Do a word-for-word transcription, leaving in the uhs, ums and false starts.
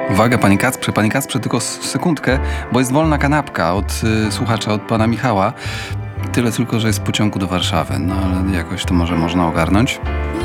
Uwaga, panie Kacprze, panie Kacprze, tylko s- sekundkę, bo jest wolna kanapka od y, słuchacza, od pana Michała. Tyle tylko, że jest w pociągu do Warszawy, no ale jakoś to może można ogarnąć.